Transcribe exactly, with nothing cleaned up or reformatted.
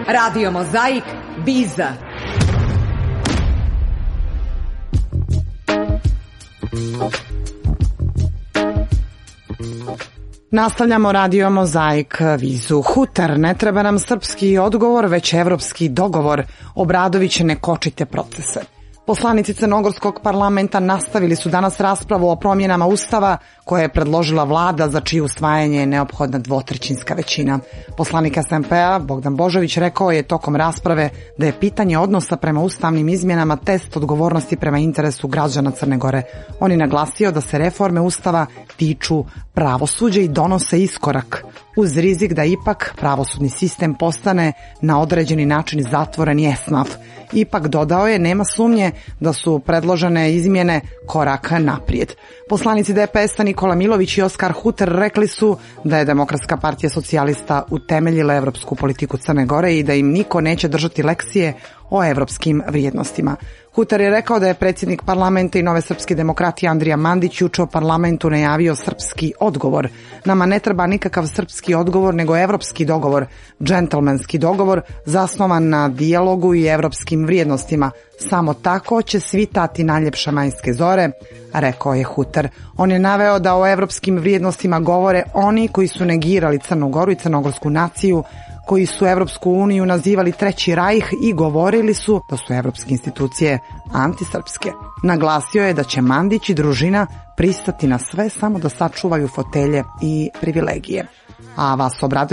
Radio Mozaik, Biza. Nastavljamo Radio Mozaik Vizu. Huter, ne treba nam srpski odgovor, već evropski dogovor. Obradović, ne kočite procese. Poslanici Crnogorskog parlamenta nastavili su danas raspravu o promjenama Ustava koje je predložila vlada, za čije usvajanje je neophodna dvotrećinska većina. Poslanik S M P-a Bogdan Božović rekao je tokom rasprave da je pitanje odnosa prema ustavnim izmjenama test odgovornosti prema interesu građana Crne Gore. On je naglasio da se reforme Ustava tiču pravosuđa i donose iskorak, uz rizik da ipak pravosudni sistem postane na određeni način zatvoren i esnaf. Ipak, dodao je, nema sumnje da su predložene izmjene korak naprijed. Poslanici D P S-a Nikola Milović i Oskar Huter rekli su da je Demokratska partija socijalista utemeljila evropsku politiku Crne Gore i da im niko neće držati lekcije o evropskim vrijednostima. Huter je rekao da je predsjednik parlamenta i Nove srpske demokratije Andrija Mandić juče u parlamentu najavio srpski odgovor. Nama ne treba nikakav srpski odgovor, nego evropski dogovor, džentlmenski dogovor zasnovan na dijalogu i evropskim vrijednostima. Samo tako će svitati najljepše majske zore, rekao je Huter. On je naveo da o evropskim vrijednostima govore oni koji su negirali Crnu Goru i crnogorsku naciju, koji su Evropsku uniju nazivali Treći rajh i govorili su da su evropske institucije antisrpske. Naglasio je da će Mandić i družina pristati na sve samo da sačuvaju fotelje i privilegije. A vas Obradović